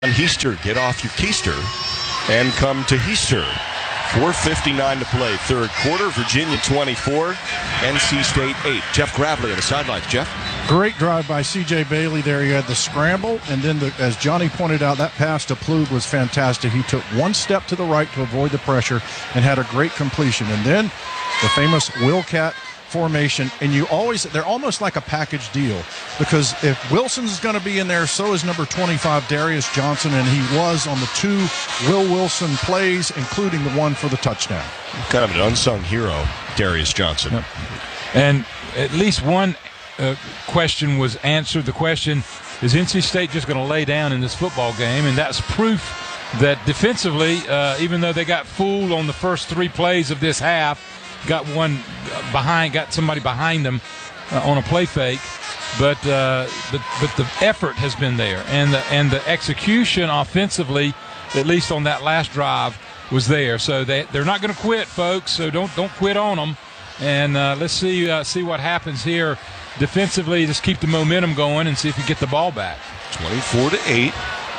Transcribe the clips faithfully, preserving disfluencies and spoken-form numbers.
Heister, get off your keister and come to Heister. four fifty-nine to play, third quarter. Virginia twenty-four, N C State eight. Jeff Gravely on the sidelines. Jeff? Great drive by C J Bailey there. You had the scramble, and then, the, as Johnny pointed out, that pass to Plug was fantastic. He took one step to the right to avoid the pressure and had a great completion. And then the famous Wilcat formation, and you always, they're almost like a package deal, because if Wilson's going to be in there, so is number twenty-five, Darius Johnson, and he was on the two Will Wilson plays, including the one for the touchdown. Kind of an unsung hero, Darius Johnson. Yep. And at least one uh, question was answered. The question, is N C State just going to lay down in this football game? And that's proof that defensively, uh, even though they got fooled on the first three plays of this half, got one behind, got somebody behind them uh, on a play fake, but uh, but but the effort has been there, and the and the execution offensively, at least on that last drive, was there. So they they're not going to quit, folks. So don't don't quit on them, and uh, let's see uh, see what happens here defensively. Just keep the momentum going and see if you get the ball back. twenty-four to eight.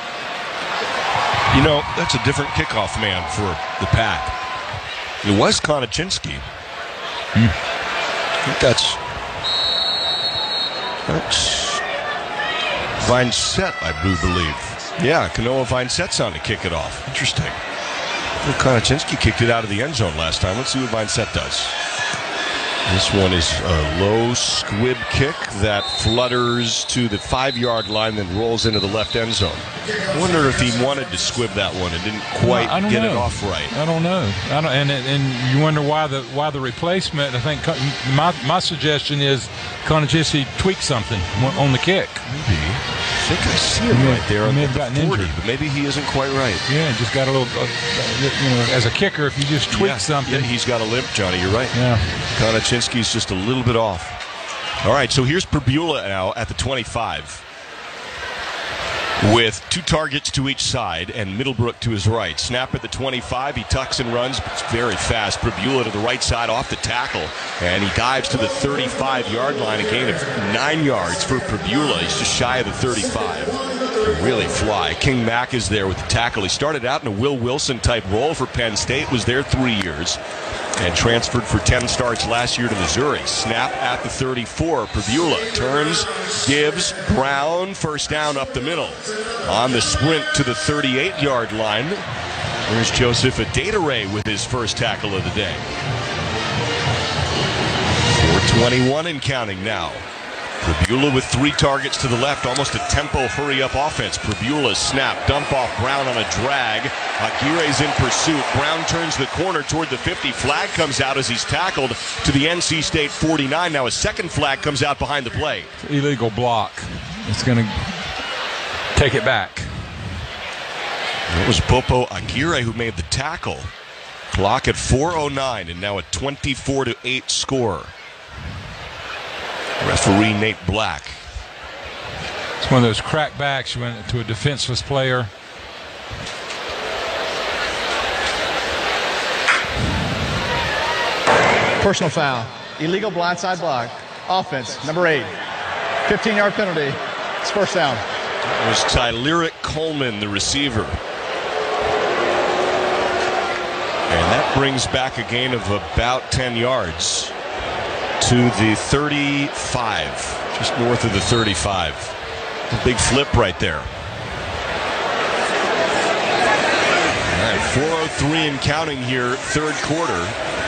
You know, that's a different kickoff man for the Pack. It was Konochinski. Hmm. I think that's that's Vincent, I do believe. Yeah, Kanoa Vincent's on to kick it off. Interesting. Well, Konochinski kicked it out of the end zone last time. Let's see what Vincent does. This one is a low squib kick that flutters to the five-yard line, then rolls into the left end zone. I wonder if he wanted to squib that one and didn't quite I don't get know. it off right. I don't know. I don't, and and you wonder why the why the replacement. I think my my suggestion is Konochinski tweaked something on the kick. Maybe. I think I see him may, right there on may the have gotten forty, injured. but maybe he isn't quite right. Yeah, just got a little. Uh, you know, as a kicker, if you just tweak yeah, something, yeah, he's got a limp, Johnny. You're right. Yeah, Konochinski's just a little bit off. All right, so here's Perbula now at the twenty-five. With two targets to each side and Middlebrook to his right. Snap at the twenty-five. He tucks and runs, but it's very fast. Perbula to the right side off the tackle. And he dives to the thirty-five-yard line, a gain of nine yards for Perbula. He's just shy of the thirty-five. They really fly. King Mack is there with the tackle. He started out in a Will Wilson-type role for Penn State, was there three years, and transferred for ten starts last year to Missouri. Snap at the thirty-four. Perbula turns, gives, Brown, first down up the middle. On the sprint to the thirty-eight-yard line, there's Joseph Adedire with his first tackle of the day. four twenty-one and counting now. Perbula with three targets to the left, almost a tempo hurry-up offense. Perbula's snap, dump off Brown on a drag. Aguirre's in pursuit. Brown turns the corner toward the fifty. Flag comes out as he's tackled to the N C State forty-nine. Now a second flag comes out behind the play. illegal block. It's going to take it back. It was Popo Aguirre who made the tackle. Clock at four oh nine, and now a twenty-four to eight score. Referee Nate Black. It's one of those crackbacks. You went to a defenseless player. Personal foul. Illegal blindside block. Offense, number eight. fifteen-yard penalty. It's first down. It was Tylyric Coleman, the receiver. And that brings back a gain of about ten yards to the thirty-five, just north of the thirty-five. A big flip right there. All right, four oh three and counting here, third quarter.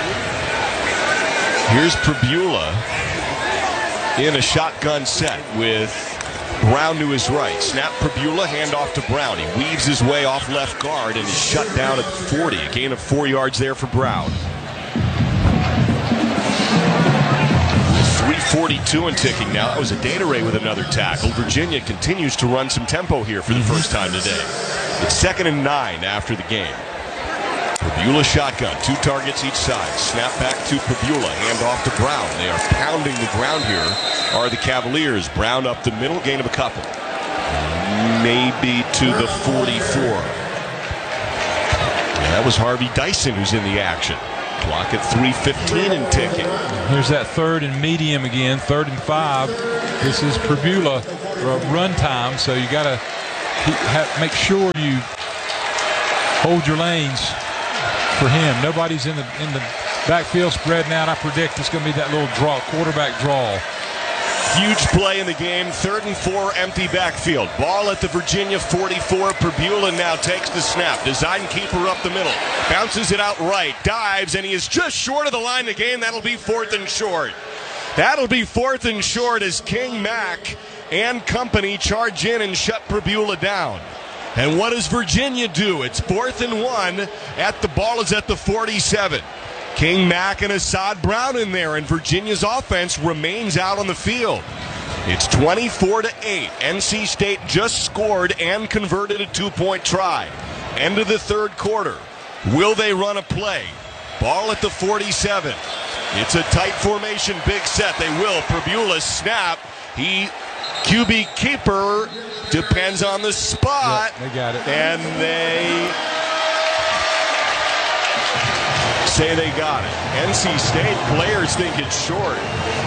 Here's Perbula in a shotgun set with Brown to his right. Snap Perbula, handoff to Brown. He weaves his way off left guard and is shut down at the forty. A gain of four yards there for Brown. three forty-two and ticking now. That was Adedire with another tackle. Virginia continues to run some tempo here for the first time today. It's second and nine after the game. Perbula shotgun, two targets each side. Snap back to Perbula, hand off to Brown. They are pounding the ground here, are the Cavaliers. Brown up the middle, gain of a couple. Maybe to the forty-four. Yeah, that was Harvey Dyson who's in the action. Clock at three fifteen and ticking. Here's that third and medium again, third and five. This is Perbula run time, so you got to keep, have, make sure you hold your lanes for him. Nobody's in the in the backfield spreading out. I predict it's going to be that little draw, quarterback draw. Huge play in the game. Third and four, empty backfield. Ball at the Virginia forty-four. Pribula now takes the snap. Design keeper up the middle. Bounces it out right. Dives, and he is just short of the line of the game. That'll be fourth and short. That'll be fourth and short as King Mack and company charge in and shut Pribula down. And what does Virginia do? It's fourth and one. At the ball is at the forty-seven. King Mack and Assad Brown in there, and Virginia's offense remains out on the field. It's twenty-four to eight. N C State just scored and converted a two-point try. End of the third quarter. Will they run a play? Ball at the forty-seven. It's a tight formation, big set. They will. Pribula snap. He, Q B keeper, depends on the spot. Yep, they got it. And they say they got it. N C State players think it's short.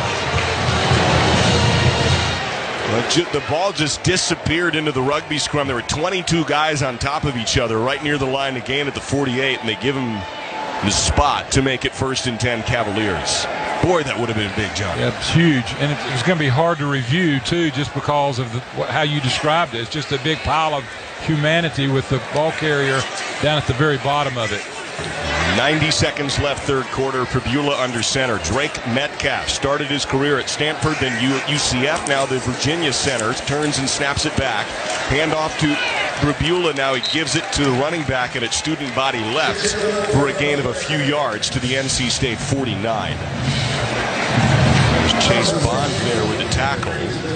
The ball just disappeared into the rugby scrum. There were twenty-two guys on top of each other right near the line of gain at the forty-eight, and they give him the spot to make it first and ten Cavaliers. Boy, that would have been big, John. Yeah, it's huge. And it, it's going to be hard to review, too, just because of the, how you described it. It's just a big pile of humanity with the ball carrier down at the very bottom of it. ninety seconds left, third quarter. Pribula under center. Drake Metcalf started his career at Stanford, then U C F. Now the Virginia center turns and snaps it back. Hand off to Pribula. Now he gives it to the running back, and it's student body left for a gain of a few yards to the N C State forty-nine. There's Chase Bond there with the tackle.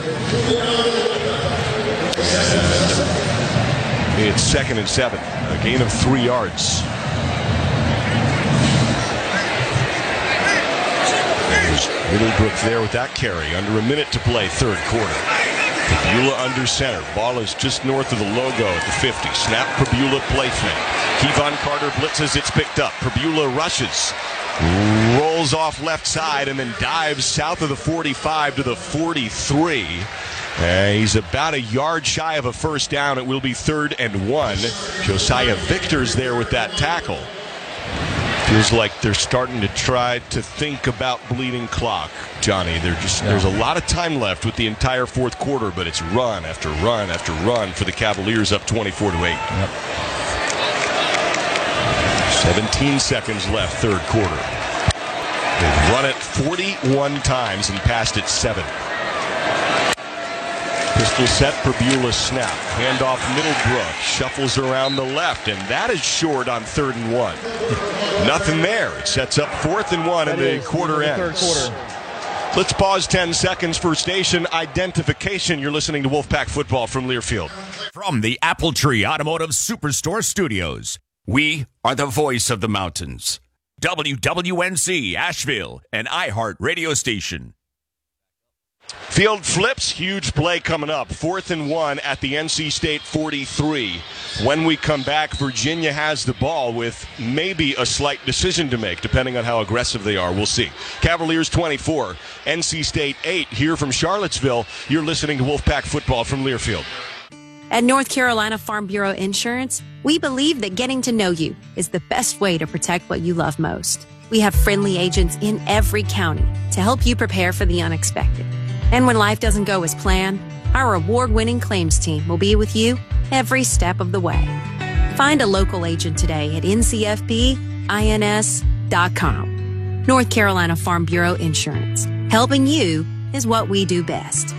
And it's second and seven. A gain of three yards. Middlebrook there with that carry. Under a minute to play, third quarter. Pribula under center. Ball is just north of the logo at the fifty. Snap, Pribula, play fake. Kevon Carter blitzes, it's picked up. Pribula rushes. Rolls off left side and then dives south of the forty-five to the forty-three. Uh, he's about a yard shy of a first down. It will be third and one. Josiah Victor's there with that tackle. Feels like they're starting to try to think about bleeding clock, Johnny. They're just, yeah. There's a lot of time left with the entire fourth quarter, but it's run after run after run for the Cavaliers, up twenty-four to eight. Yep. seventeen seconds left, third quarter. They've run it forty-one times and passed it seven. Pistol set, Pribula snap. Handoff Middlebrook. Shuffles around the left, and that is short on third and one. Nothing there. It sets up fourth and one, and the quarter ends. Third quarter. Let's pause ten seconds for station identification. You're listening to Wolfpack Football from Learfield. From the Apple Tree Automotive Superstore Studios, we are the voice of the mountains. W W N C, Asheville, an iHeart radio station. Field flips, huge play coming up. Fourth and one at the N C State forty-three. When we come back, Virginia has the ball with maybe a slight decision to make, depending on how aggressive they are. We'll see. Cavaliers twenty-four, N C State eight, here from Charlottesville. You're listening to Wolfpack Football from Learfield. At North Carolina Farm Bureau Insurance, we believe that getting to know you is the best way to protect what you love most. We have friendly agents in every county to help you prepare for the unexpected. And when life doesn't go as planned, our award-winning claims team will be with you every step of the way. Find a local agent today at N C F B I N S dot com. North Carolina Farm Bureau Insurance. Helping you is what we do best.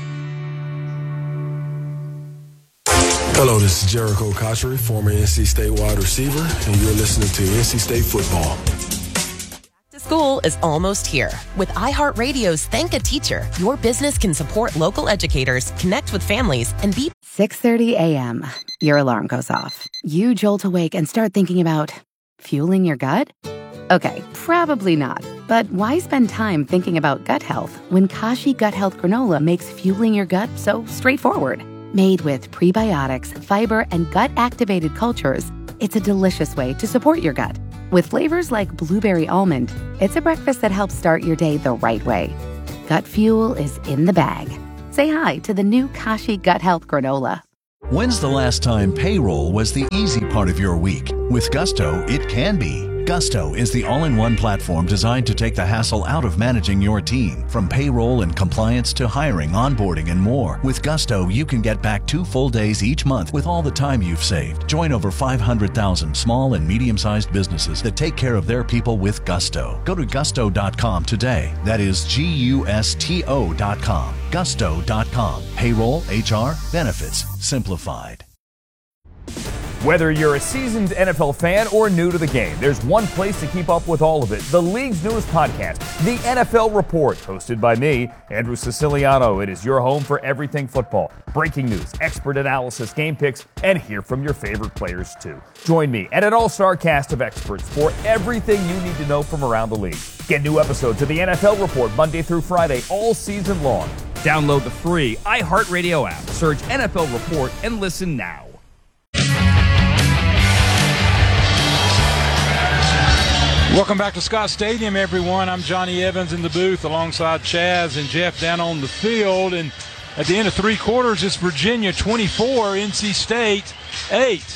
Hello, this is Jericho Cotchery, former N C State wide receiver, and you're listening to N C State Football. School is almost here. With iHeartRadio's Thank a Teacher, your business can support local educators, connect with families, and be... six thirty a.m. Your alarm goes off. You jolt awake and start thinking about fueling your gut? Okay, probably not. But why spend time thinking about gut health when Kashi Gut Health Granola makes fueling your gut so straightforward? Made with prebiotics, fiber, and gut-activated cultures, it's a delicious way to support your gut. With flavors like blueberry almond, it's a breakfast that helps start your day the right way. Gut fuel is in the bag. Say hi to the new Kashi Gut Health Granola. When's the last time payroll was the easy part of your week? With Gusto, it can be. Gusto is the all-in-one platform designed to take the hassle out of managing your team. From payroll and compliance to hiring, onboarding, and more. With Gusto, you can get back two full days each month with all the time you've saved. Join over five hundred thousand small and medium-sized businesses that take care of their people with Gusto. Go to gusto dot com today. That is G U S T O dot com. gusto dot com. Payroll, H R, benefits, simplified. Whether you're a seasoned N F L fan or new to the game, there's one place to keep up with all of it. The league's newest podcast, The N F L Report, hosted by me, Andrew Siciliano. It is your home for everything football. Breaking news, expert analysis, game picks, and hear from your favorite players too. Join me and an all-star cast of experts for everything you need to know from around the league. Get new episodes of The N F L Report Monday through Friday all season long. Download the free iHeartRadio app, search N F L Report, and listen now. Welcome back to Scott Stadium, everyone. I'm Johnny Evans in the booth alongside Chaz and Jeff down on the field. And at the end of three quarters, it's Virginia twenty-four, N C State eight.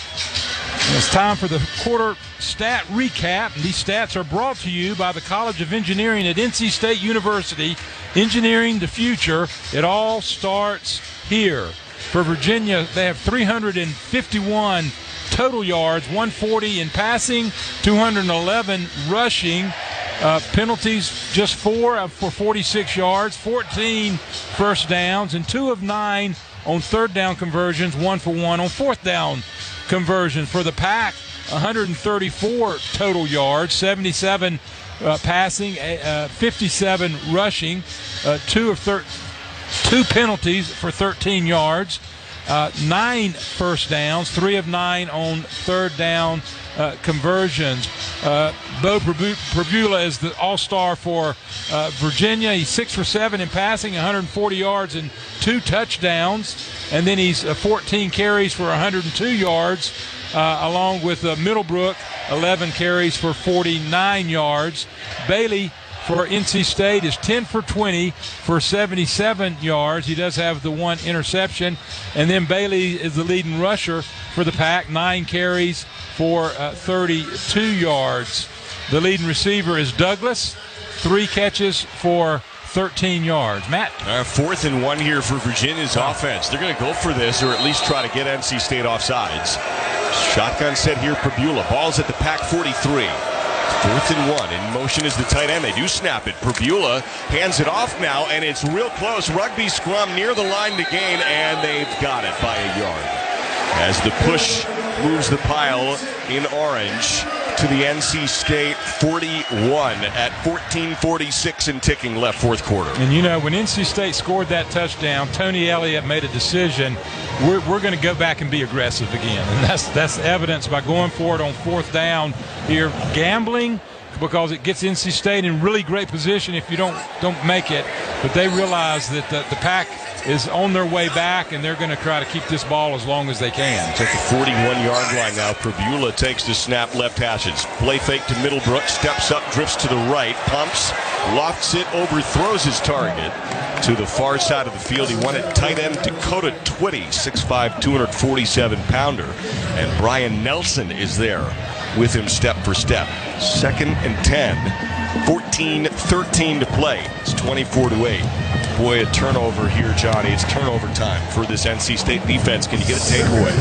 And it's time for the quarter stat recap. And these stats are brought to you by the College of Engineering at N C State University. Engineering the future. It all starts here. For Virginia, they have three hundred fifty-one total yards, one hundred forty in passing, two hundred eleven rushing. Uh, penalties, just four for forty-six yards, fourteen first downs, and two of nine on third down conversions, one for one on fourth down conversions. For the Pack, one hundred thirty-four total yards, seventy-seven uh, passing, uh, fifty-seven rushing, uh, two of thir- two penalties for thirteen yards. Uh, nine first downs, three of nine on third down uh, conversions. Uh, Bo Pribula is the all-star for uh, Virginia. He's six for seven in passing, one hundred forty yards and two touchdowns. And then he's uh, fourteen carries for one hundred two yards, uh, along with uh, Middlebrook, eleven carries for forty-nine yards. Bailey for N C State is ten for twenty for seventy-seven yards. He does have the one interception. And then Bailey is the leading rusher for the Pack, nine carries for uh, thirty-two yards. The leading receiver is Douglas, three catches for thirteen yards. Matt? Uh, fourth and one here for Virginia's offense. They're going to go for this, or at least try to get N C State off sides. Shotgun set here, Pribula. Ball's at the Pack forty-three. Fourth and one. In motion is the tight end. They do snap it. Pribula hands it off now, and it's real close. Rugby scrum near the line to gain, and they've got it by a yard. As the push moves the pile in orange to the N C State forty-one at fourteen forty-six and ticking left fourth quarter. And you know, when N C State scored that touchdown, Tony Elliott made a decision. We're, we're going to go back and be aggressive again. And that's that's evidenced by going for it on fourth down here, gambling, because it gets N C State in really great position if you don't don't make it. But they realize that the, the Pack is on their way back, and they're going to try to keep this ball as long as they can. It's at the forty-one-yard line now. Pribula takes the snap, left hashes. Play fake to Middlebrook, steps up, drifts to the right, pumps, lofts it, overthrows his target to the far side of the field. He won it tight end Dakota Twitty, six five, two forty-seven pounder. And Brian Nelson is there with him step for step. Second and ten, fourteen thirteen to play. It's twenty-four to eight. Boy, a turnover here, Johnny. It's turnover time for this N C State defense. Can you get a takeaway?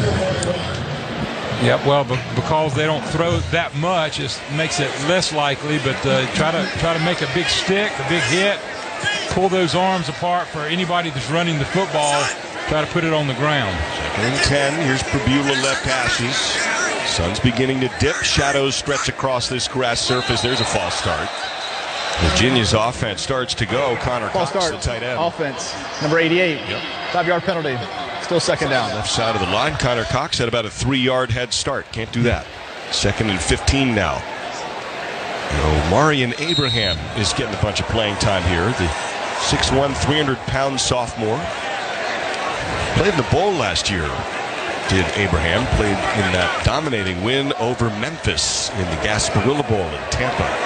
Yep, well, because they don't throw that much, it makes it less likely. But uh, try to try to make a big stick, a big hit, pull those arms apart for anybody that's running the football. Try to put it on the ground. Second and ten. Here's Pribula left hashes. Sun's beginning to dip. Shadows stretch across this grass surface. There's a false start. Virginia's offense starts to go. Connor False Cox, start. the tight end. Offense, number eighty-eight. Yep. Five-yard penalty. Still second down. Left side of the line. Connor Cox had about a three-yard head start. Can't do that. Second and fifteen now. And Omarion Abraham is getting a bunch of playing time here. The six one, three hundred pound sophomore. Played in the bowl last year. Did Abraham. Played in that dominating win over Memphis in the Gasparilla Bowl in Tampa.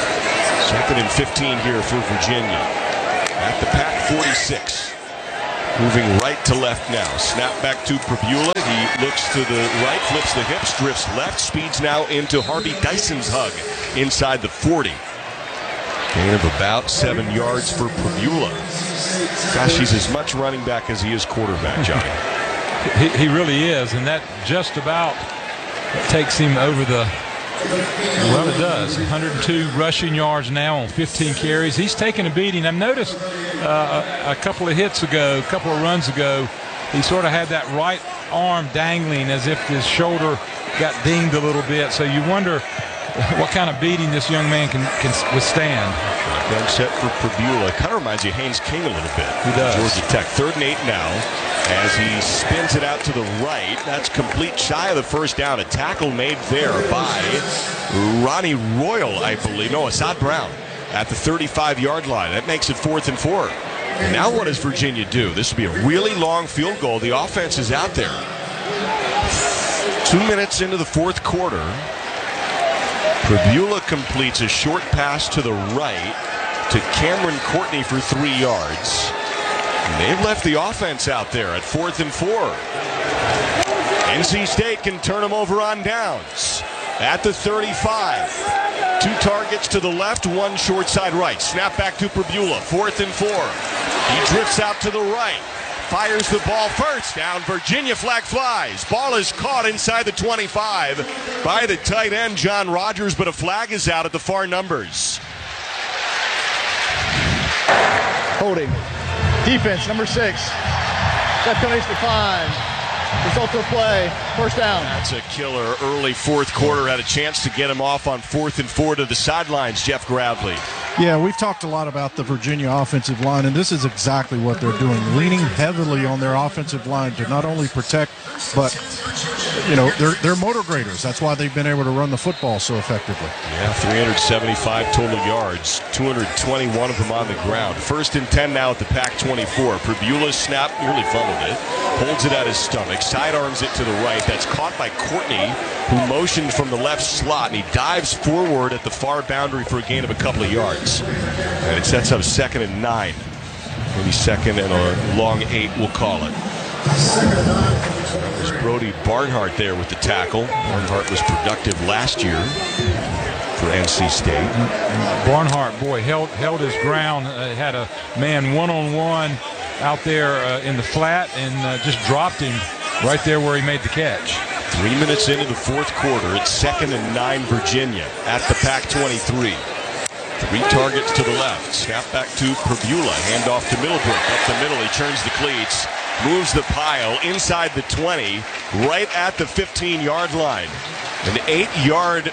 Second and fifteen here for Virginia. At the Pack forty-six. Moving right to left now. Snap back to Pribula. He looks to the right, flips the hips, drifts left, speeds now into Harvey Dyson's hug inside the forty. Gain of about seven yards for Pribula. Gosh, he's as much running back as he is quarterback, Johnny. he, he really is, and that just about takes him over the, well, it does. one hundred two rushing yards now on fifteen carries. He's taken a beating. I've noticed uh, a, a couple of hits ago, a couple of runs ago, he sort of had that right arm dangling as if his shoulder got dinged a little bit. So you wonder what kind of beating this young man can, can withstand. Gun set for Pribula. Kind of reminds you of Haynes King a little bit. He does. Georgia Tech. Third and eight now as he spins it out to the right. That's complete shy of the first down. A tackle made there by Ronnie Royal, I believe. No, Assad Brown at the thirty-five-yard line. That makes it fourth and four. And now what does Virginia do? This will be a really long field goal. The offense is out there. Two minutes into the fourth quarter. Pribula completes a short pass to the right to Cameron Courtney for three yards. And they've left the offense out there at fourth and four. N C State can turn them over on downs at the thirty-five. Two targets to the left, one short side right. Snap back to Pribula, fourth and four. He drifts out to the right. Fires the ball first down. Virginia flag flies. Ball is caught inside the twenty-five by the tight end, John Rogers, but a flag is out at the far numbers. Holding. Defense, number six. Set penalties decline. Result of play. First down. That's a killer. Early fourth quarter. Had a chance to get him off on fourth and four to the sidelines, Jeff Gravely. Yeah, we've talked a lot about the Virginia offensive line, and this is exactly what they're doing, leaning heavily on their offensive line to not only protect, but, you know, they're, they're motor graders. That's why they've been able to run the football so effectively. Yeah, three hundred seventy-five total yards, two hundred twenty-one of them on the ground. First and ten now at the Pac twenty-four. Pribula snap, nearly fumbled it, holds it at his stomach, sidearms it to the right. That's caught by Courtney, who motioned from the left slot, and he dives forward at the far boundary for a gain of a couple of yards. And it sets up second and nine. Maybe second and a long eight, we'll call it. There's Brody Barnhart there with the tackle. Barnhart was productive last year for N C State. Barnhart, boy, held held his ground. Uh, had a man one-on-one out there uh, in the flat and uh, just dropped him right there where he made the catch. Three minutes into the fourth quarter, it's second and nine Virginia at the Pac twenty-three. Three targets to the left. Snap back to Pribula. Hand off to Middlebrook. Up the middle, he turns the cleats. Moves the pile inside the twenty, right at the fifteen-yard line. An eight-yard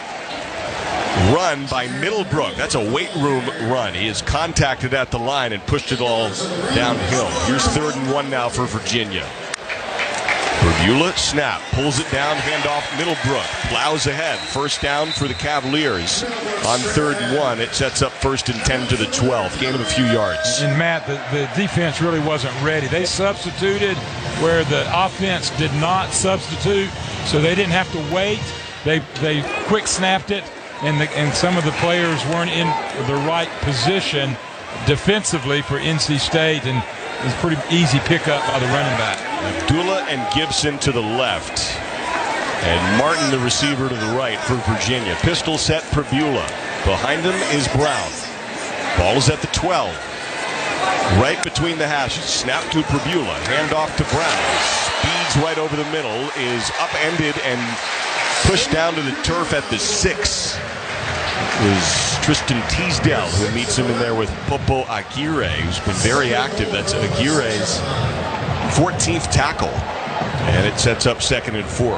run by Middlebrook. That's a weight room run. He is contacted at the line and pushed it all downhill. Here's third and one now for Virginia. Pribula, snap, pulls it down, handoff Middlebrook, plows ahead, first down for the Cavaliers. On third and one, it sets up first and ten to the twelve, gain of a few yards. And Matt, the, the defense really wasn't ready. They substituted where the offense did not substitute, so they didn't have to wait. They they quick snapped it, and the, and some of the players weren't in the right position defensively for N C State, and it was a pretty easy pickup by the running back. Abdullah and Gibson to the left, and Martin, the receiver, to the right for Virginia. Pistol set Pribula. Behind him is Brown. Ball is at the twelve. Right between the hashes. Snap to Pribula. Hand off to Brown. Speeds right over the middle. Is upended and pushed down to the turf at the six. It was Tristan Teasdale who meets him in there with Popo Aguirre, who's been very active. That's Aguirre's fourteenth tackle. And it sets up second and four.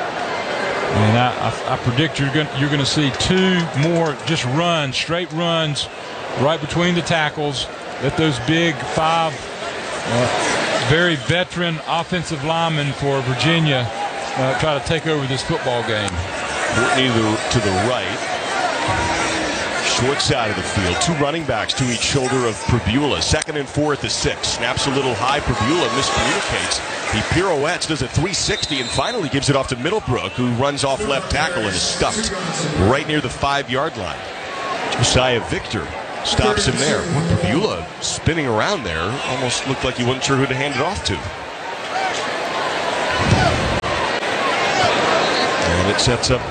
And I, I, I predict you're going you're going to see two more just runs, straight runs, right between the tackles. Let those big five, uh, very veteran offensive linemen for Virginia uh, try to take over this football game. Courtney to the right. Short side of the field. Two running backs to each shoulder of Pribula. Second and four at the six. Snaps a little high. Pribula miscommunicates. He pirouettes, does a three sixty, and finally gives it off to Middlebrook, who runs off left tackle and is stuffed right near the five-yard line. Josiah Victor stops him there. Well, Prebula spinning around there, almost looked like he wasn't sure who to hand it off to. And it sets up.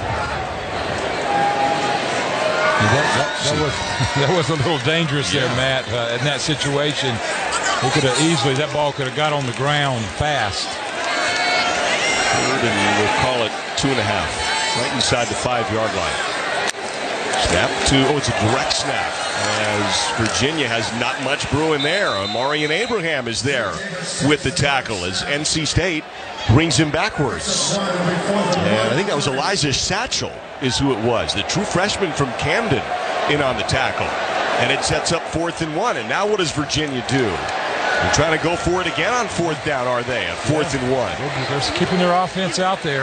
That, that, that, was, that was a little dangerous yeah. there, Matt. Uh, in that situation, he could have easily, that ball could have got on the ground fast. Third, and we'll call it two and a half, right inside the five-yard line. Snap to, oh, it's a direct snap, as Virginia has not much brewing there. Amarian Abraham is there with the tackle as N C State brings him backwards. And I think that was Elijah Satchel is who it was, the true freshman from Camden, in on the tackle. And it sets up fourth and one. And now what does Virginia do? They're trying to go for it again on fourth down, are they? At fourth yeah. and one. They're just keeping their offense out there.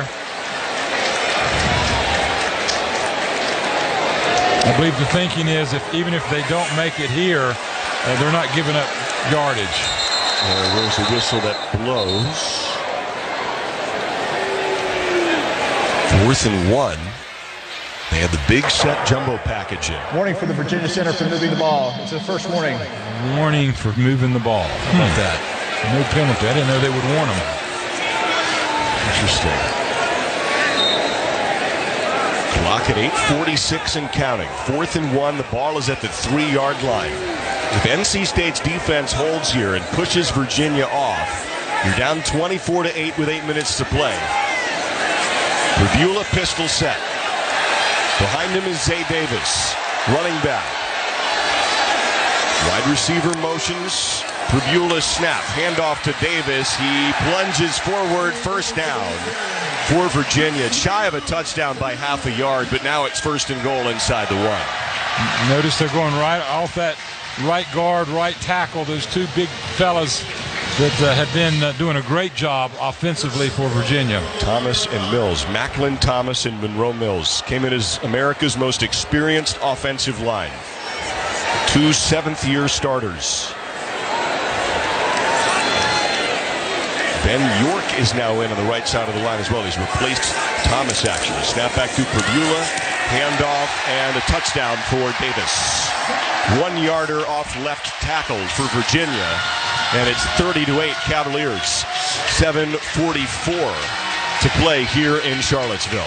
I believe the thinking is if even if they don't make it here, uh, they're not giving up yardage. Uh, there's a whistle that blows. Fourth and one. They had the big set jumbo package in. Warning for the Virginia Center for moving the ball. It's a first warning. Warning for moving the ball. How about that? No penalty. I didn't know they would warn them. Interesting. Clock at eight forty-six and counting. Fourth and one. The ball is at the three-yard line. If N C State's defense holds here and pushes Virginia off, you're down twenty-four to eight with eight minutes to play. Prebula pistol set. Behind him is Zay Davis, running back. Wide receiver motions. Prebula snap. Handoff to Davis. He plunges forward. First down for Virginia. It's shy of a touchdown by half a yard, but now it's first and goal inside the one. Notice they're going right off that right guard, right tackle. Those two big fellas that uh, have been uh, doing a great job offensively for Virginia. Thomas and Mills. Macklin, Thomas, and Monroe Mills came in as America's most experienced offensive line. Two seventh-year starters. Ben York is now in on the right side of the line as well. He's replaced Thomas, actually. Snap back to Prebula, handoff, and a touchdown for Davis. One-yarder off left tackle for Virginia. And it's thirty to eight Cavaliers. seven forty-four to play here in Charlottesville.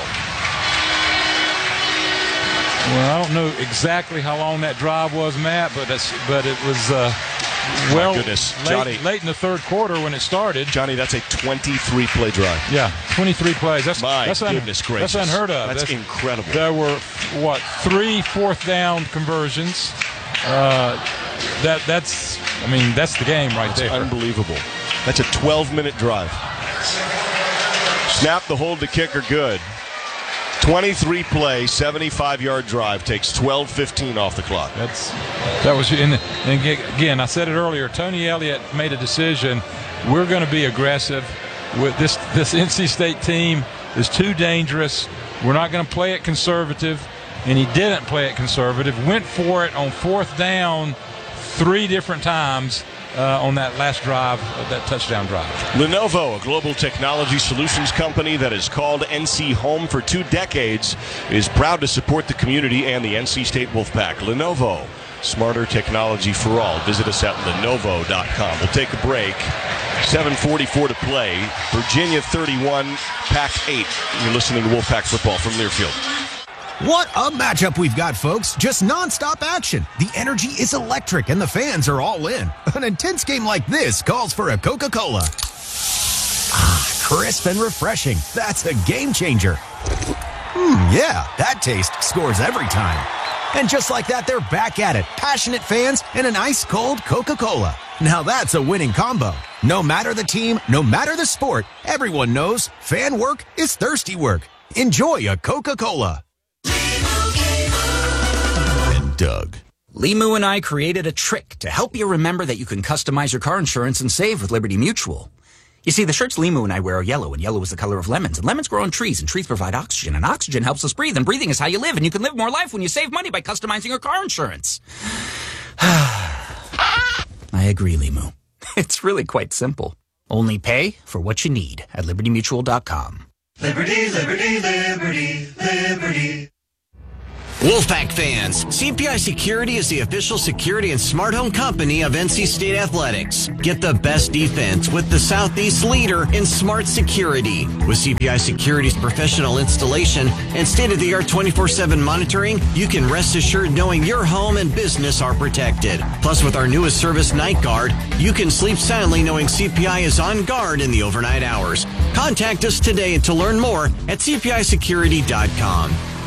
Well, I don't know exactly how long that drive was, Matt, but that's, but it was uh, well My goodness, late, Johnny, late in the third quarter when it started. Johnny, that's a twenty-three play drive. Yeah, twenty-three plays. That's My that's goodness un, gracious. That's unheard of. That's, that's incredible. There were what three fourth down conversions. Uh, that that's I mean that's the game right that's there. Unbelievable. That's a twelve-minute drive. Snap, the hold, the kicker, good. twenty-three play, seventy-five-yard drive takes twelve fifteen off the clock. That's that was in the, and again I said it earlier. Tony Elliott made a decision. We're going to be aggressive with this. This N C State team is too dangerous. We're not going to play it conservative. And he didn't play it conservative. Went for it on fourth down three different times uh, on that last drive, uh, that touchdown drive. Lenovo, a global technology solutions company that has called N C home for two decades, is proud to support the community and the N C State Wolfpack. Lenovo, smarter technology for all. Visit us at lenovo dot com. We'll take a break. seven forty-four to play. Virginia thirty-one, Pac eight. You're listening to Wolfpack Football from Learfield. What a matchup we've got, folks. Just nonstop action. The energy is electric and the fans are all in. An intense game like this calls for a Coca-Cola. Ah, crisp and refreshing. That's a game changer. Hmm, yeah, that taste scores every time. And just like that, they're back at it. Passionate fans and an ice-cold Coca-Cola. Now that's a winning combo. No matter the team, no matter the sport, everyone knows fan work is thirsty work. Enjoy a Coca-Cola. Doug. Limu and I created a trick to help you remember that you can customize your car insurance and save with Liberty Mutual. You see, the shirts Limu and I wear are yellow, and yellow is the color of lemons, and lemons grow on trees, and trees provide oxygen, and oxygen helps us breathe, and breathing is how you live, and you can live more life when you save money by customizing your car insurance. I agree, Limu. It's really quite simple. Only pay for what you need at liberty mutual dot com. Liberty, liberty, liberty, liberty. Wolfpack fans, C P I Security is the official security and smart home company of N C State Athletics. Get the best defense with the Southeast leader in smart security. With C P I Security's professional installation and state-of-the-art twenty-four seven monitoring, you can rest assured knowing your home and business are protected. Plus, with our newest service, Night Guard, you can sleep soundly knowing C P I is on guard in the overnight hours. Contact us today to learn more at C P I security dot com.